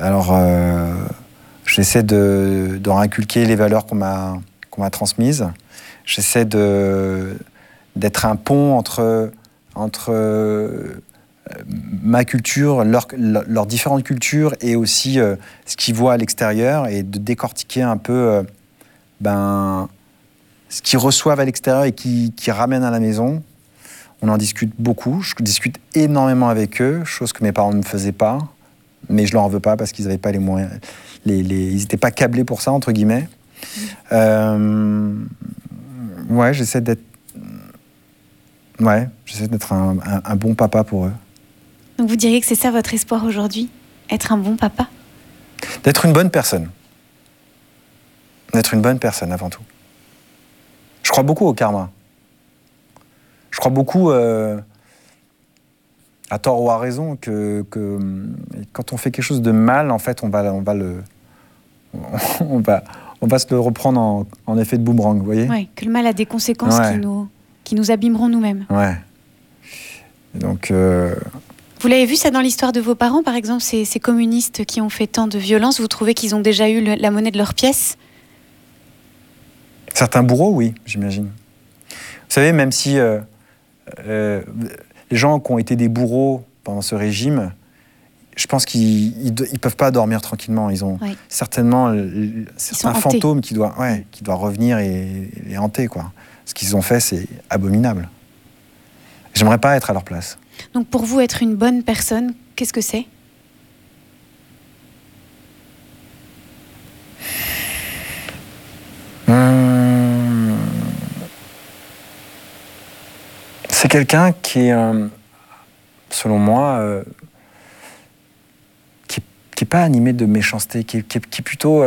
Alors, j'essaie de leur inculquer les valeurs qu'on m'a transmises. J'essaie d'être un pont entre ma culture, leurs différentes cultures et aussi ce qu'ils voient à l'extérieur et de décortiquer un peu ce qu'ils reçoivent à l'extérieur et qui ramènent à la maison. On en discute beaucoup. Je discute énormément avec eux, chose que mes parents ne me faisaient pas. Mais je leur en veux pas parce qu'ils n'avaient pas les moyens. Ils n'étaient pas câblés pour ça, entre guillemets. Ouais, j'essaie d'être un bon papa pour eux. Donc vous diriez que c'est ça votre espoir aujourd'hui, être un bon papa? D'être une bonne personne. D'être une bonne personne avant tout. Je crois beaucoup au karma. Je crois beaucoup, à tort ou à raison, que quand on fait quelque chose de mal, en fait, on va se le reprendre en effet de boomerang, vous voyez? Oui, que le mal a des conséquences qui nous abîmeront nous-mêmes. Ouais. Donc... Vous l'avez vu ça dans l'histoire de vos parents, par exemple, ces communistes qui ont fait tant de violence, vous trouvez qu'ils ont déjà eu la monnaie de leur pièce? Certains bourreaux, oui, j'imagine. Vous savez, même si les gens qui ont été des bourreaux pendant ce régime, je pense qu'ils ne peuvent pas dormir tranquillement. Ils ont certainement certains fantômes qui doivent revenir et les hanter, quoi. Ce qu'ils ont fait, c'est abominable. J'aimerais pas être à leur place. Donc pour vous, être une bonne personne, qu'est-ce que c'est? C'est quelqu'un qui est, selon moi, qui est pas animé de méchanceté, qui est plutôt...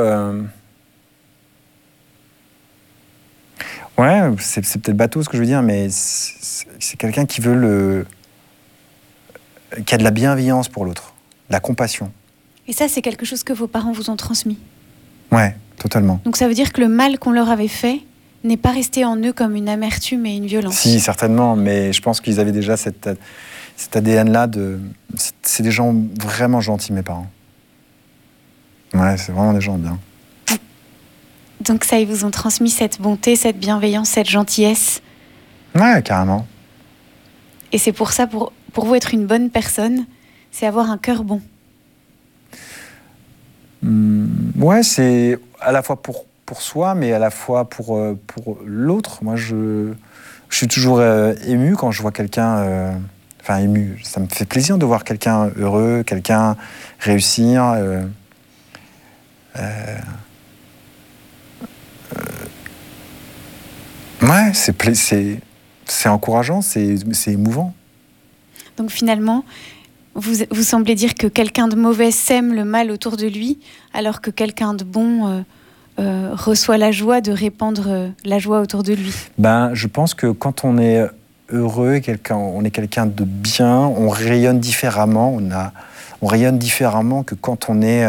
Ouais, c'est peut-être bateau ce que je veux dire, mais c'est quelqu'un qui veut qui a de la bienveillance pour l'autre, de la compassion. Et ça, c'est quelque chose que vos parents vous ont transmis? Ouais, totalement. Donc ça veut dire que le mal qu'on leur avait fait n'est pas resté en eux comme une amertume et une violence? Si, certainement, mais je pense qu'ils avaient déjà cet ADN-là c'est des gens vraiment gentils, mes parents. Ouais, c'est vraiment des gens bien. Donc ça, ils vous ont transmis cette bonté, cette bienveillance, cette gentillesse? Ouais, carrément. Et c'est pour ça, pour vous, être une bonne personne, c'est avoir un cœur bon? Ouais, c'est à la fois pour soi, mais à la fois pour l'autre. Moi, je suis toujours ému quand je vois quelqu'un... Enfin, ému, ça me fait plaisir de voir quelqu'un heureux, quelqu'un réussir. Ouais, c'est encourageant, c'est émouvant. Donc finalement, vous semblez dire que quelqu'un de mauvais sème le mal autour de lui, alors que quelqu'un de bon reçoit la joie de répandre la joie autour de lui. Je pense que quand on est heureux, on est quelqu'un de bien, on rayonne différemment, on rayonne différemment que quand on est...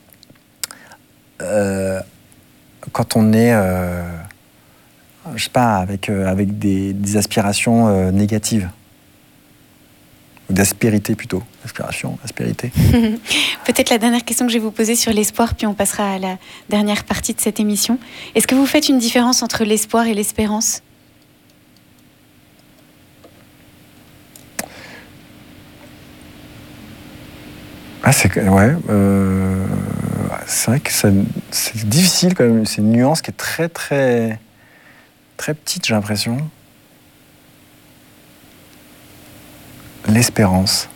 je sais pas, avec des aspirations négatives. Ou d'aspérité plutôt. Aspiration, aspérité. Peut-être la dernière question que je vais vous poser sur l'espoir, puis on passera à la dernière partie de cette émission. Est-ce que vous faites une différence entre l'espoir et l'espérance? C'est vrai que c'est difficile quand même. C'est une nuance qui est très, très, très petite, j'ai l'impression. L'espérance.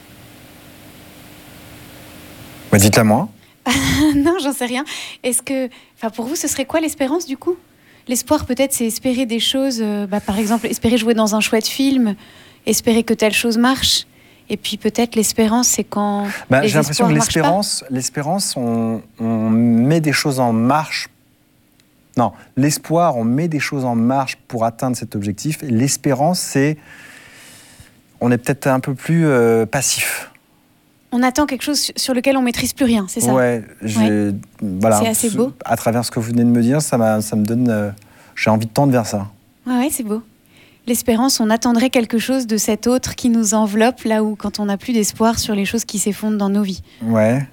Dites-la moi. Non, j'en sais rien. Pour vous, ce serait quoi l'espérance du coup? L'espoir, peut-être, c'est espérer des choses. Par exemple, espérer jouer dans un chouette film, espérer que telle chose marche. Et puis peut-être l'espérance, c'est quand j'ai l'impression que l'espérance, on met des choses en marche. Non, l'espoir, on met des choses en marche pour atteindre cet objectif. Et l'espérance, on est peut-être un peu plus passif. On attend quelque chose sur lequel on maîtrise plus rien, c'est ça? Ouais, voilà. C'est assez beau. À travers ce que vous venez de me dire, ça me donne... j'ai envie de tendre vers ça. Ouais, c'est beau. L'espérance, on attendrait quelque chose de cet autre qui nous enveloppe, là où quand on n'a plus d'espoir sur les choses qui s'effondrent dans nos vies. Ouais.